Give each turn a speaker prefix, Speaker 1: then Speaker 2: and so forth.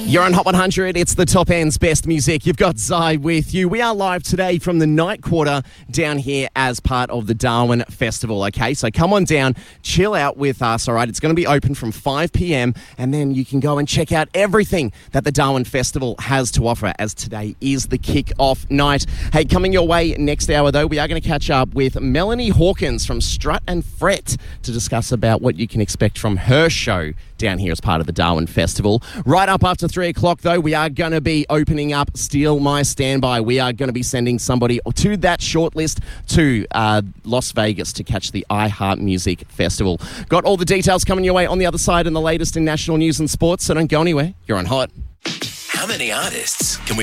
Speaker 1: You're on Hot 100. It's the top end's best music. You've got Zai with you. We are live today from the night quarter down here as part of the Darwin Festival, okay? So come on down, chill out with us, all right? It's going to be open from 5 p.m. and then you can go and check out everything that the Darwin Festival has to offer, as today is the kick-off night. Hey, coming your way next hour, though, we are going to catch up with Melanie Hawkins from Strut and Fret to discuss about what you can expect from her show down here as part of the Darwin Festival. Right up after 3 o'clock, though, we are going to be opening up Steal My Standby. We are going to be sending somebody to that shortlist to Las Vegas to catch the iHeart Music Festival. Got all the details coming your way on the other side and the latest in national news and sports, so don't go anywhere. You're on Hot.
Speaker 2: How many artists can we